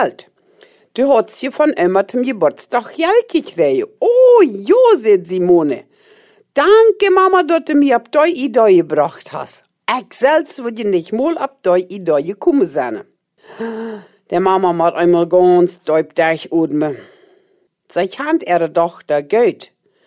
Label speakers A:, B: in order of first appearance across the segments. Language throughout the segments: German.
A: Geld. Du hat sie von immer zum Geburtstag Geld gekriegt. Oh, jo, sagt Simone. Danke, Mama, dass du mir ab die Idee gebracht hast. Ich selbst würde nicht mal ab die Idee gekommen sein. Der Mama macht einmal ganz deep durchatmen. Sie kennt ihre Tochter gut.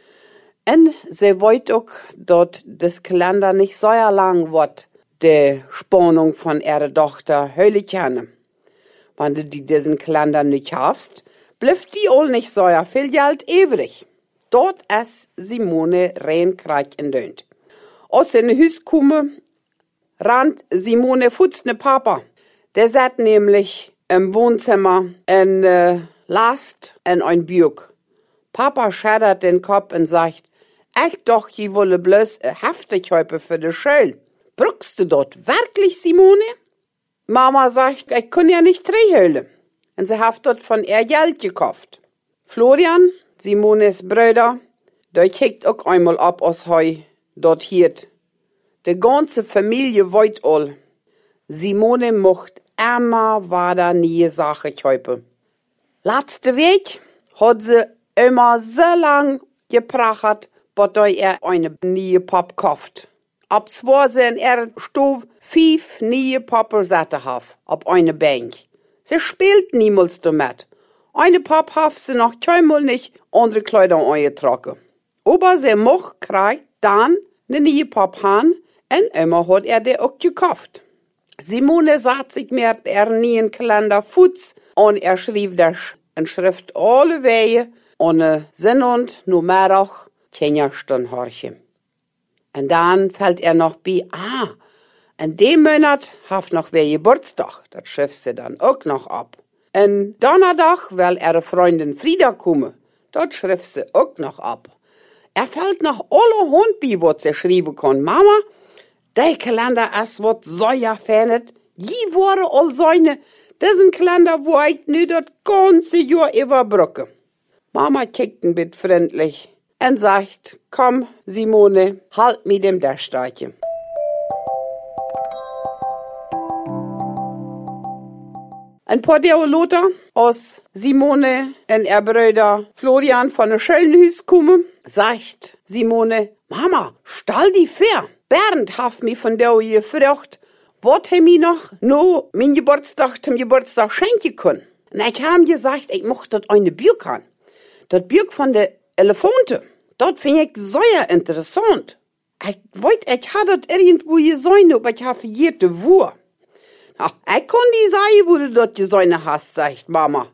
A: Und sie weiß auch, dass das Kalender nicht so lang wird, die Spannung von ihrer Tochter hölle kennen. Wenn du diesen Kalender nicht hast, bleibt die all nicht so viel Geld übrig. Dort ist Simone reinkrieg in Dönt. Aus in Hüs kommen, rannt Simone futzne Papa. Der sat nämlich im Wohnzimmer in Last in ein Buch. Papa schädert den Kopf und sagt, ich doch, je wolle bloß heftig heute für die Schule. Brückst du dort wirklich, Simone? Mama sagt, ich kann ja nicht drehhöhlen. Und sie hat dort von ihr Geld gekauft. Florian, Simones Bruder, der kickt auch einmal ab aus Heu, dort hiert. Die ganze Familie weiß all. Simone mocht immer weiter nie Sache kaufen. Letzte Weg hat sie immer so lang geprachert, bis er eine neue Pop kauft. Ab zwei sind Stoff 5 neue Popper satte haf, ab eine Bank. Sie spielt niemals damit. Eine Pop haf sie noch keinmal nicht andere Kleidung angetragen. Aber sie mocht kriegt dann eine neue Pop han, und immer hat die auch gekauft. Simone sagt sich mir nie in Kalender Fuß, und schrieb das in Schrift alle Wege, ohne Sinn und nur mehr auch Kennerstunden horchen. Und dann fällt noch bei, in dem Monat hat noch wer Geburtstag. Das schrift sie dann auch noch ab. Und Donnerstag, weil ihre Freundin Frieda komme, dort schrift sie auch noch ab. Fällt noch alle Hund bei, was sie schreiben kann. Mama, der Kalender ist was so ja fernet. Je wurde all seine, diesen Kalender, wo ich nu das ganze Jahr überbrücke. Mama kickt ein bisschen freundlich und sagt, komm, Simone, halt mit dem Dashstreiche. Ein paar Lothar aus Simone und ihr Bruder Florian von der Schöllenhüs kommen, sagt Simone, Mama, stall die fair. Bernd hat mich von der gefragt, was er mir noch mein Geburtstag zum Geburtstag schenken kann. Und ich habe gesagt, ich möchte das eine Buch haben. Das Buch von der Elefante. Das finde ich sehr interessant. Ich weiß, ich habe das irgendwo gesehen, aber ich habe vergessen, wo. Ach, ich kann die sagen, wo du das gesehen hast, sagt Mama.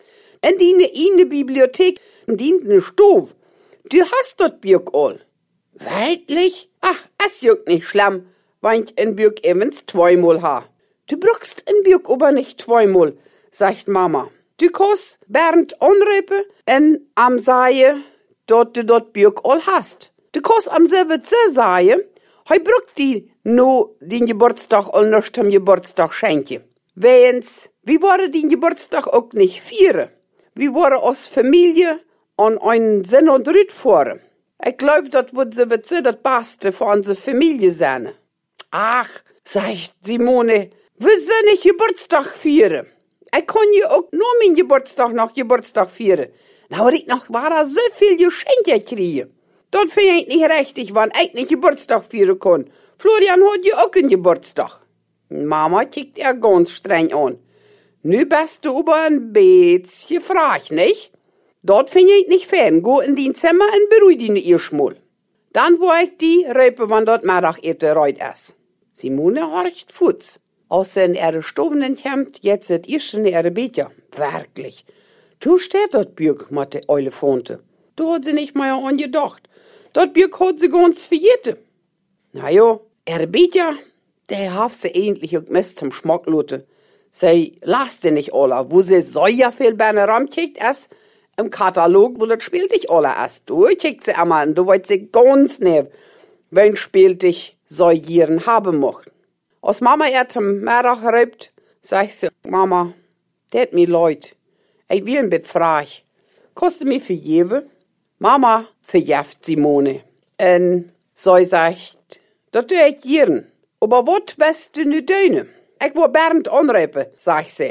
A: In der Bibliothek dient eine Stove. Du hast das Buch all. Wirklich? Ach, es juckt nicht schlimm, wenn ich ein Buch eben zweimal ha. Du brauchst ein Buch aber nicht zweimal, sagt Mama. Du kannst Bernd anrufen und am sagen, dass du das Buch all hast. Du kannst am selben sagen, hei braucht die no den Geburtstag all noch zum Geburtstag schenken. Wenn's, wie war den Geburtstag auch nicht feiern? Wie war aus Familie an einen Sinn und Rüt fahren? Ich glaub, das wird so das Beste für unsere Familie sein. Ach, sagt Simone, wir sind nicht Geburtstag feiern. Ich kann ja auch nur meinen Geburtstag nach Geburtstag feiern. Aber ich noch war da so viel Geschenke kriege. Das finde ich nicht richtig, wenn ich nicht Geburtstag feiern kann. Florian hat ja auch einen Geburtstag. Mama kickt er ganz streng an. Nu bist du aber ein bisschen frech, nicht? Dort finde ich nicht fern. Go in dein Zimmer und beruhig dich erstmal. Dann wo ich die Röpe, wann dort Mittagete reut ist. Simone horcht Fuß. Außer in ihre Stoven Hemd, jetzt seht ihr schon ihre Becher. Wirklich. Du steht dort Buch, mit der Elefante. Du hat sie nicht mal angedacht. Dort Buch hat sie ganz vergessen. Na jo, ihre Becher, der hat sie eigentlich auch Mist zum Schmacklote. Sie lasst nicht alle, wo sie so ja viel bei einer Raum kickt, ist im Katalog, wo das spielt dich alle erst. Du kickt sie einmal und du weißt sie ganz neu, wen spielt dich so Jieren haben mocht. Als Mama zum Mittag reibt, sagt sie, Mama, det mir leid. Ich will ein bisschen frech. Kostet mir für jewe? Mama verjeft Simone. Und so sagt, das tue ich Jieren. Aber wat wirst du nu tun? Ich will Bernd anrufen, sagt sie.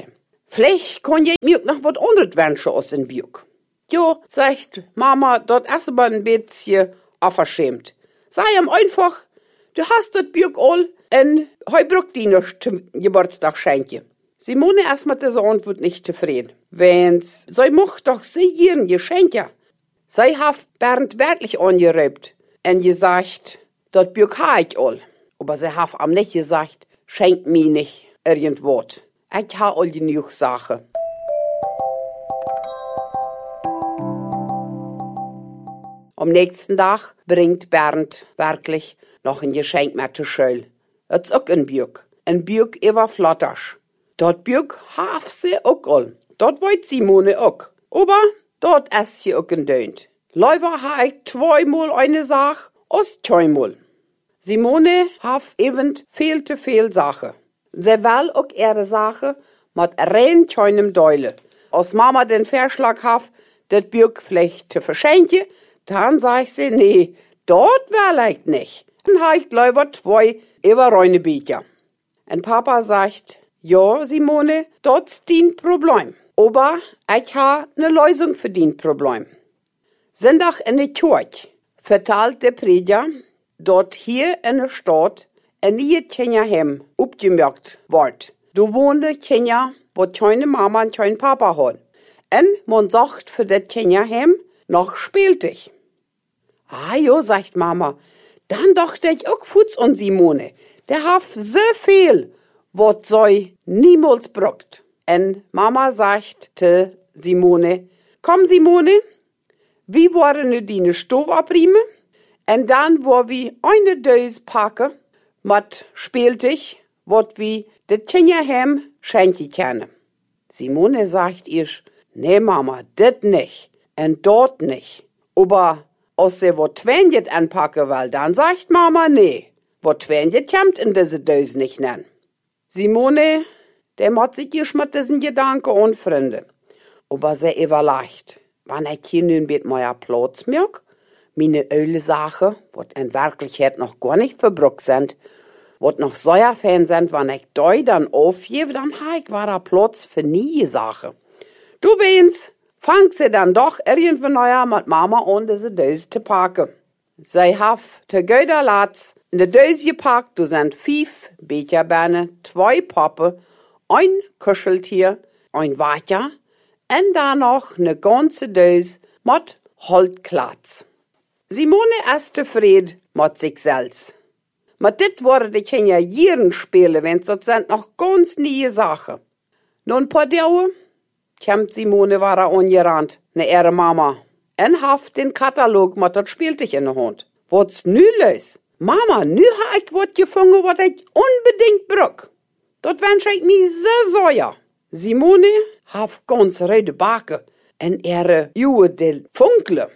A: Vielleicht kann je mir noch wat anderes wünschen aus in Bjuk. Jo, sagt Mama, dort ist aber ein bisschen unverschämt. Sei ihm einfach, du hast dort Bjuk all und heu brucht die noch zum Geburtstag schenken. Simone ist mit dieser Antwort nicht zufrieden. Wenn's, sei mocht doch sie ihren Geschenke. Sei hat Bernd wirklich angeräubt und gesagt, dort Bjuk ha ich all. Aber sie hat am nicht gesagt, schenk mir nicht irgendwas. Ich ha all genug Sachen. Am nächsten Tag bringt Bernd wirklich noch ein Geschenk mit zur Schule. Das ist auch ein Bjuk. Ein Bjuk über Flottasch. Dort Bjuk haf sie auch all. Dort wollt Simone auch. Aber dort ist sie auch gedönt. Leider ha ich zweimal eine Sache, aus zweimal. Simone haf eben viel zu viel Sache. Sie will auch ihre Sache mit rein keinem Deule. Als Mama den Vorschlag haf, das Bjuk vielleicht zu verschenken, dann sag ich sie, nee, dort will ich nicht. Dann ha ich lieber 2 überreine Bücher. Und Papa sagt, ja, Simone, dort ist dein Problem. Aber ich ha ne Lösung für dein Problem. Sonntag in der Kirche verteilt der Prediger, dort hier in der Stadt ein neues Kinderheim aufgemerkt wird. Da wohnen Kinder, wo keine Mama und kein Papa hat. Und man sagt für das Kinderheim noch spieltig. Ah jo, sagt Mama, dann dachte ich auch Fuß und Simone. Der hat so viel, was sie niemals braucht. Und Mama sagt zu Simone, komm Simone, wie wollen wir deine Stove abriemen? Und dann wollen wir eine Dose packen mit spieltig, was wir das Kinderheim schenken können. Simone sagt ihr, nee Mama, das nicht und dort nicht. Aber als sie was Twenjet anpacken will, dann sagt Mama, nee, was Twenjet kommt in diese Dose nicht nennen. Simone, der macht sich erst mit diesen Gedanken unfreunde. Aber sie überlegt, wenn ich hier nun mit meiner Platz merke, meine öle Sachen, was in Wirklichkeit noch gar nicht verbraucht sind, was noch Säuerfan sind, wenn ich da dann aufgebe, dann habe ich wahrer Platz für nie Sachen. Du weinst, fangt sie dann doch irgendwie neuer mit Mama an, diese Dose zu packen. Sie hat zu guter Latz in der Dose gepackt, da sind 5 Becherbeine, 2 Poppen, ein Kuscheltier, ein Wacher und dann noch eine ganze Dose mit Holzklatz. Simone ist zufrieden mit sich selbst. Mit dit worden die Kinder Jieren spielen, wenn das sind noch ganz neue Sachen. Nun ein paar Tage kommt Simone war angerannt, ne ihre Mama, und haft den Katalog mit dat Spieltisch in der Hand. Was nü los? Mama, nü ha ich wat gefunden, wat ich unbedingt brauch. Dat wünsch ich mir so sehr. Simone haft ganz rede Backe und ihre Juhe del Funkle.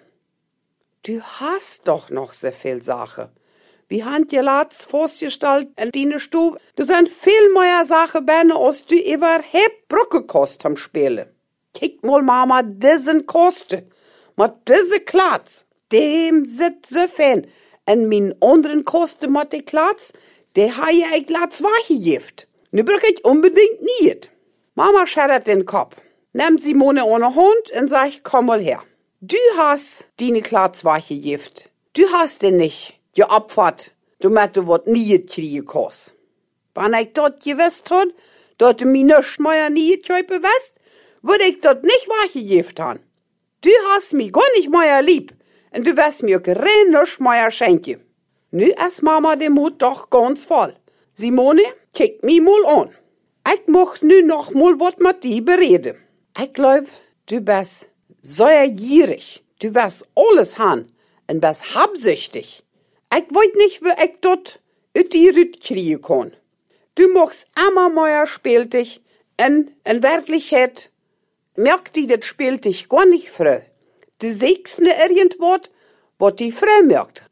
A: Du hast doch noch so viel Sachen. Wie han je laatst vorgestellt in deine Stube. Du sind viel mehr Sachen benne, als du überhaupt Brücke kost am Spielen. Kick mal, Mama, diesen Kosten. Mit diese Klatz. Dem sit so fein. En min anderen Kosten mit de Klatz, der ha ja ich Klatz wachgegift. Nu brauch ich unbedingt niet. Mama schärrt den Kopf. Nimmt Simone ohne Hund und sagt, komm mal her. Du hast deine Klatz wachgegift. Du hast den nicht geopfert, damit du wat nie kriegen kannst. Wenn ich dort gewusst hat, dass du mir nichts mehr nie kaufen wirst, würde ich dort nicht wachgegift haben. Du hast mich gar nicht mehr lieb und du wirst mir rein nichts mehr schenken. Nu ist Mama den Mut doch ganz voll. Simone, kick mich mal an. Ich möcht nu noch mal wat mit dir bereden. Ich glaub, du bist sehr gierig. Du wirst alles haben und bist habsüchtig. Ich weiß nicht, wie ich dort ut die Rüt kriegen kann. Du machst immer mehr spieltig und in Wirklichkeit merkt die das spieltig gar nicht früh. Du siehst ne irgendwas, was die früh merkt.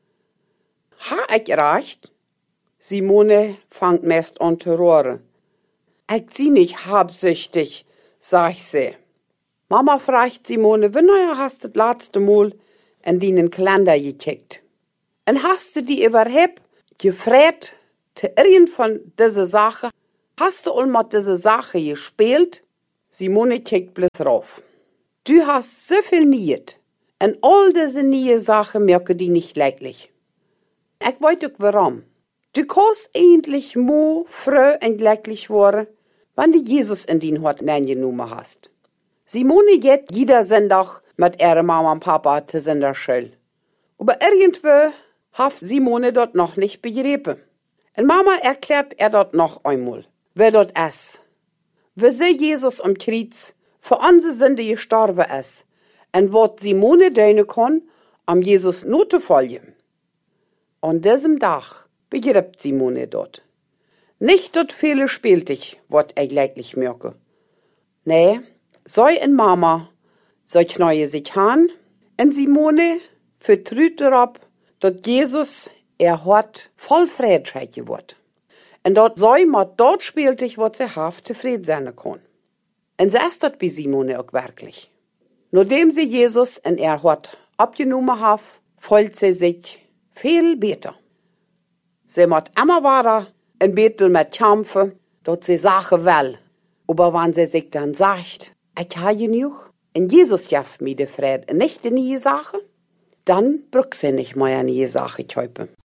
A: Ha ich recht? Simone fängt meist an zu rohren. Ich sie nicht habsüchtig, sag sie. Mama fragt Simone, wie neuer hast du das letzte Mal in deinen Kalender gekickt? Und hast du die überhaupt gefragt zu irgend von dieser Sache? Hast du all mit dieser Sache gespielt? Simone kijkt bloß rauf. Du hast so viel Niet. En all diese nieuwe Sachen merken die nicht leidlich. Ich weet ook warum. Du kannst endlich mo, froh und glücklich worden, wenn du Jesus in dein Hort genommen hast. Simone geht jeder Sonntag mit ihrer Mama und Papa zur Sonderschule. Aber irgendwo hat Simone dort noch nicht begriffen. Und Mama erklärt dort noch einmal, wer dort ist. Wieso Jesus am Kreuz für unsere Sünde gestorben ist. Und was Simone tun kann, um Jesus nur zu folgen. An diesem Tag begreift Simone dort. Nicht dort viele spieltig, wat ich leidlich merke. Nee, sei in Mama, sei neue sich han, und Simone vertraut darauf, dass Jesus hat voll Friedheit geworden. Und dort sei mat dort spieltig, wat sie haft zufrieden sein kann. Und so ist das bei Simone auch wirklich. Nachdem sie Jesus in ihr Hort abgenommen hat, fühlt sie sich viel besser. Sie muss immer weiter in Beten mit kämpfen, dass sie Sachen will. Aber wenn sie sich dann sagt, ich habe genug, und Jesus gibt mir die Friede, nicht die neue Sache, dann braucht sie nicht mehr eine neue Sache kaufen.